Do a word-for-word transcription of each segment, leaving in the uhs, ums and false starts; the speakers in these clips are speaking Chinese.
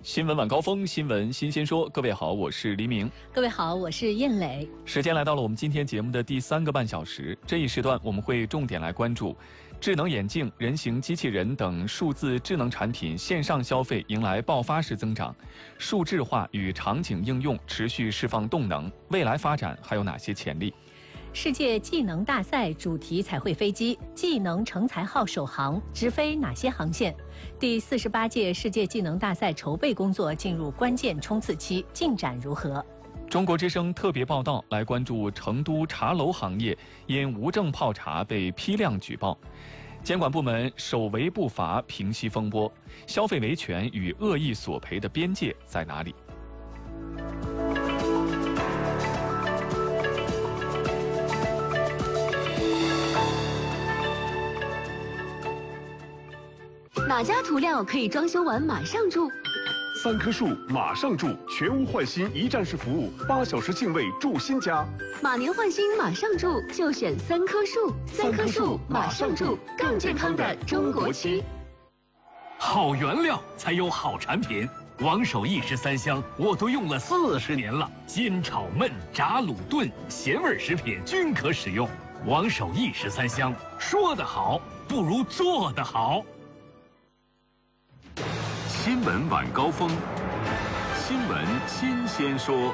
新闻晚高峰，新闻新鲜说。各位好，我是黎明。 各位好，我是燕磊。 时间来到了我们今天节目的第三个半小时，这一时段我们会重点来关注智能眼镜、人形机器人等数字智能产品线上消费迎来爆发式增长，数智化与场景应用持续释放动能，未来发展还有哪些潜力？ 世界技能大赛主题彩绘飞机技能成才号首航，直飞哪些航线？第四十八届世界技能大赛筹备工作进入关键冲刺期，进展如何？ 中国之声特别报道来关注成都茶楼行业因无证泡茶被批量举报，监管部门首违不罚平息风波，消费维权与恶意索赔的边界在哪里？ 哪家涂料可以装修完马上住？ 三棵树马上住，全屋换新一站式服务，八小时净位住新家。 马年换新马上住，就选三棵树。三棵树马上住，更健康的中国区。 好原料才有好产品。王守义十三香我都用了四十年了，煎炒焖炸卤炖咸味食品均可使用。王守义十三香，说得好不如做得好。 新闻晚高峰，新闻新鲜说。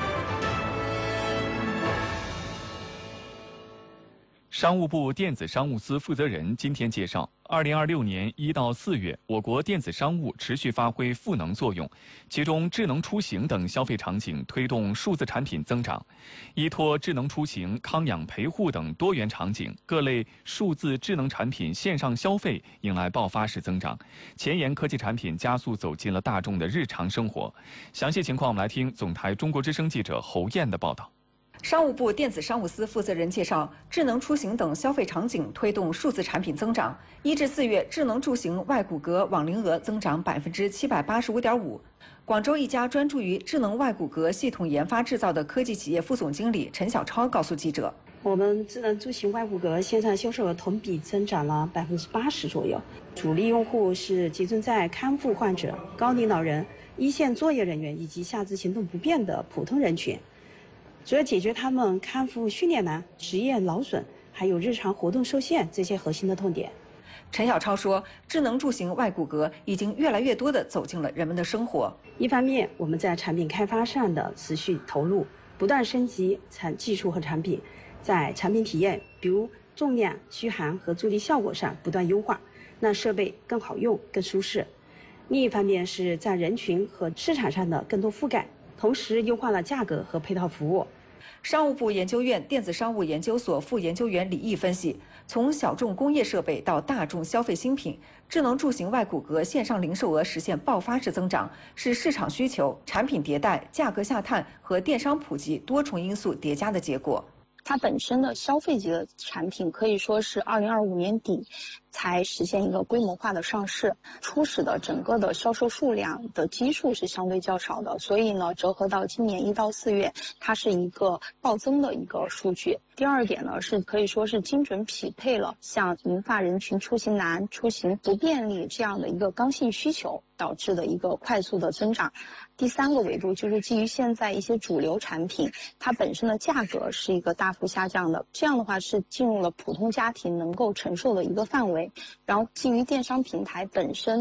商务部电子商务司负责人今天介绍，二零二六年一到四月，我国电子商务持续发挥赋能作用，其中智能出行等消费场景推动数字产品增长，依托智能出行、康养陪护等多元场景，各类数字智能产品线上消费迎来爆发式增长，前沿科技产品加速走进了大众的日常生活。详细情况我们来听总台中国之声记者侯燕的报道。 商务部电子商务司负责人介绍，智能出行等消费场景推动数字产品增长。一至四月，智能出行外骨骼网龄额增长百分之七百八十五点五。广州一家专注于智能外骨骼系统研发制造的科技企业副总经理陈小超告诉记者， 我们智能出行外骨骼线上销售额同比增长了百分之八十左右，主力用户是集中在康复患者、高龄老人、一线作业人员以及下肢行动不便的普通人群。主要解决他们康复训练难、职业劳损，还有日常活动受限这些核心的痛点。 陈小超说，智能出行外骨骼已经越来越多地走进了人们的生活。 一方面，我们在产品开发上的持续投入，不断升级产技术和产品，在产品体验，比如重量、续航和助力效果上不断优化，让设备更好用、更舒适。另一方面是在人群和市场上的更多覆盖，同时优化了价格和配套服务。 商务部研究院电子商务研究所副研究员李毅分析，从小众工业设备到大众消费新品，智能出行外骨骼线上零售额实现爆发式增长，是市场需求、产品迭代、价格下探和电商普及多重因素叠加的结果。 它本身的消费级的产品可以说是二零二五年底才实现一个规模化的上市，初始的整个的销售数量的基数是相对较少的，所以呢，折合到今年一到四月，它是一个暴增的一个数据。第二点呢，是可以说是精准匹配了像银发人群出行难、出行不便利这样的一个刚性需求导致的一个快速的增长。第三个维度就是基于现在一些主流产品，它本身的价格是一个大幅下降的，这样的话是进入了普通家庭能够承受的一个范围。然后基于电商平台本身